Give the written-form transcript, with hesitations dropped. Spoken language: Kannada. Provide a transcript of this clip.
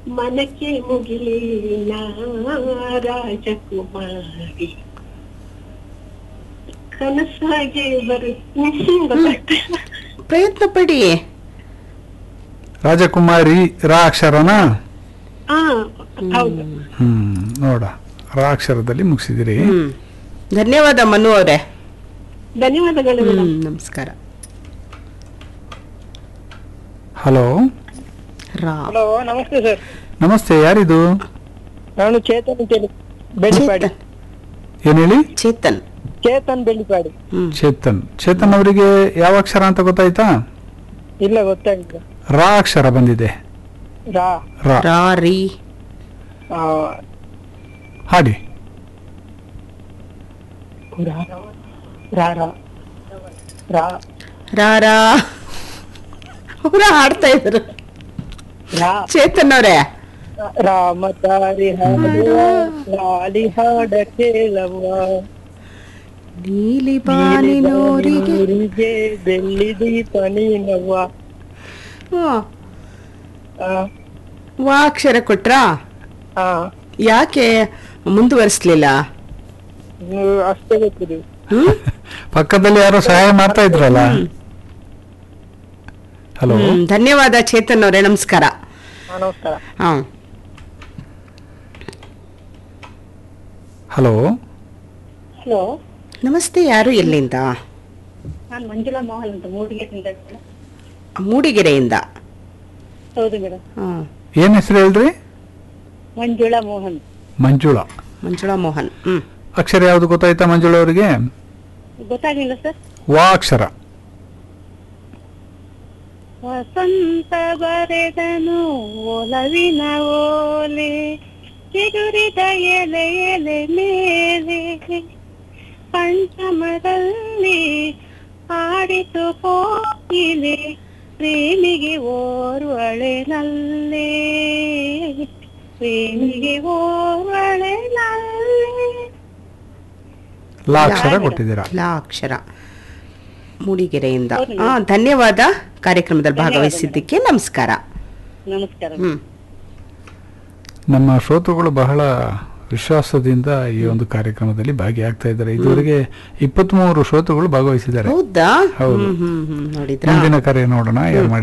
ಮನಕ್ಕೆ ಮುಗಿಲಿನ ರಾಜಕುಮಾರಿ ಕನಸಾಗೆ ಗೊತ್ತಾಗ್ತಿಲ್ಲ. ಪ್ರಯತ್ನ ಪಡಿ. ರಾಜಕುಮಾರಿ ರಾ ಅಕ್ಷರನಾ? ಹಾ ಹೌದು. ನೋಡ ರಾ ಅಕ್ಷರದಲ್ಲಿ ಮುಗಿಸಿದಿರಿ. ಧನ್ಯವಾದ ಮನು ಅವರೇ. ಧನ್ಯವಾದಗಳು ಮೇಡಮ್. ನಮಸ್ಕಾರ. ಹಲೋ ರಾ. ಹಲೋ, ನಮಸ್ತೆ ಸರ್. ನಮಸ್ತೆ, ಯಾರಿದು? ನಾನು ಚೇತನ್ ಅಂತೇಳಿ ಬೆಳ್ಳಿಪಾಡಿ. ಏನ್ ಹೇಳಿ? ಚೇತನ್. ಚೇತನ್ ಬೆಳ್ಳಿಪಾಡಿ. ಚೇತನ್ ಅವರಿಗೆ ಯಾವ ಅಕ್ಷರ ಅಂತ ಗೊತ್ತಾಯ್ತಾ? ಇಲ್ಲ, ಗೊತ್ತಾಗಿಲ್ಲ. ರಾ ಅಕ್ಷರ ಬಂದಿದೆ. ರಾ ರಾ. ರಾ ರೀ. ಆ, ಹಾಡಿ. ರಾ ರಾ ರಾ ರಾ ರಾ ರಾ ಅವರ ಹಾಡ್ತಾ ಇದ್ರು ರಾ ಚೇತನ್ ಅವರೇ. ರಾಮತಾರಿ ಹಾಡುವ ಲಾಲಿ ಹಾಡ ಕೇಳವ್ವ, ನೀಲಿ ಬಾನಿನೋರಿಗೆ. ಊರಿಗೆ ಬೆಳ್ಳಿ ದೀಪ ನೀನವ್ವ. ವಾ ಅಕ್ಷರ ಕೊಟ್ರಾ? ಹಾ, ಯಾಕೆ ಮುಂದುವರಿಸ್ಲಿಲ್ಲ? ಅಷ್ಟೇ ಗೊತ್ತಿದೆ. ಪಕ್ಕದಲ್ಲಿ ಯಾರೋ ಸಹಾಯ ಮಾಡ್ತಾ ಇದ್ರಲ್ಲ. ಹಲೋ, ಧನ್ಯವಾದ ಚೇತನ್ ಅವರೇ, ನಮಸ್ಕಾರ. ನಮಸ್ಕಾರ. ಹಾ. ಹಲೋ ಹಲೋ, ನಮಸ್ತೆ, ಯಾರು ಎಲ್ಲಿಂದ? ನಾನು ಮಂಜುಳಾ ಮೋಹನ್ ಅಂತ ಮೂಡಿಗೆರೆಯಿಂದ. ಮೂಡಿಗೆರೆಯಿಂದ. ಹೌದು ಮೇಡಮ್. ಏನ್ ಹೆಸರು ಹೇಳ್ರಿ? ಮಂಜುಳಾ ಮೋಹನ್. ಮಂಜುಳಾ. ಮಂಜುಳಾ ಮೋಹನ್. ಅಕ್ಷರ ಯಾವ್ದು ಗೊತ್ತಾಯ್ತಾ ಮಂಜುಳಾ ಅವರಿಗೆ? ಗೊತ್ತಾಗಿಲ್ಲ ಸರ್. ವಾ ಅಕ್ಷರ. ವಸಂತ ಬರೆದನು ಒಲವಿನ ಓಲೆ, ಚಿಗುರಿದ ಎಲೆ ಎಲೆ ಮೇಲೆ, ಪಂಚಮದಲ್ಲಿ ಆಡಿತು ಕೋಗಿಲೆ, ಪ್ರೇಮಿಗೆ ಓರ್ವಳೆ ನಲ್ಲೇ, ಪ್ರೇಮಿಗೆ ಓರ್ವಳೆ ನಲ್ಲೇ. ಲಾ ಅಕ್ಷರ ಕೊಟ್ಟಿದ್ದೀರಾ? ಲಾ ಅಕ್ಷರ, ಮೂಡಿಗೆರೆಯಿಂದ. ಧನ್ಯವಾದ ಕಾರ್ಯಕ್ರಮದಲ್ಲಿ ಭಾಗವಹಿಸಿದ್ದಕ್ಕೆ. ನಮಸ್ಕಾರ. ನಮಸ್ಕಾರ. ನಮ್ಮ ಶ್ರೋತೃಗಳು ಬಹಳ ವಿಶ್ವಾಸದಿಂದ ಈ ಒಂದು ಕಾರ್ಯಕ್ರಮದಲ್ಲಿ ಭಾಗಿಯಾಗ್ತಾ ಇದ್ದಾರೆ. ಇದುವರೆಗೆ 23 ಶ್ರೋತೃಗಳು ಭಾಗವಹಿಸಿದ್ದಾರೆ. ಹೌದಾ? ಹೌದು. ನೋಡಿದ್ರ. ಮುಂದಿನ ಕರೆ ನೋಡೋಣ, ಯಾರು ಮಾಡಿ